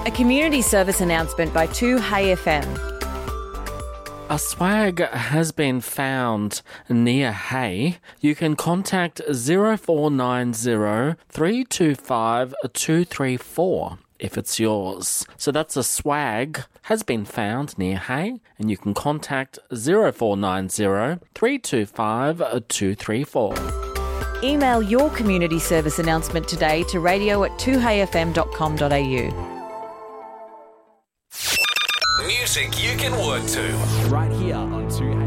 A community service announcement by 2Hey FM. A swag has been found near Hay. You can contact 0490 325 234 if it's yours. So that's a swag has been found near Hay, and you can contact 0490 325 234. Email your community service announcement today to radio@2heyfm.com.au. Music you can work to. Right here on 2